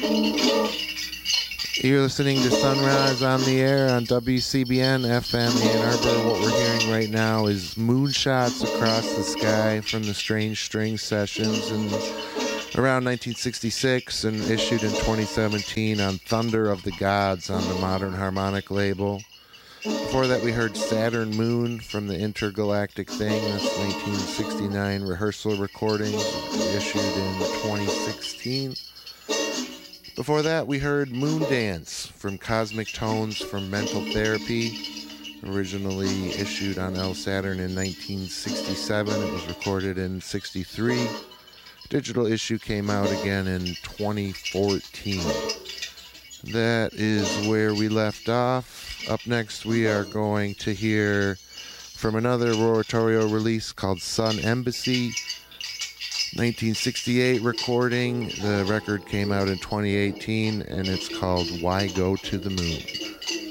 You're listening to Sunrise on the Air on WCBN FM Ann Arbor. What we're hearing right now is Moonshots Across the Sky from the Strange String Sessions in around 1966 and issued in 2017 on Thunder of the Gods on the Modern Harmonic label. Before that, we heard Saturn Moon from the Intergalactic Thing. That's 1969 rehearsal recordings issued in 2016. Before that, we heard Moon Dance from Cosmic Tones from Mental Therapy, originally issued on El Saturn in 1967. It was recorded in 63. Digital issue came out again in 2014. That is where we left off. Up next, we are going to hear from another Roratorio release called Sun Embassy. 1968 recording. The record came out in 2018, and it's called Why Go to the Moon.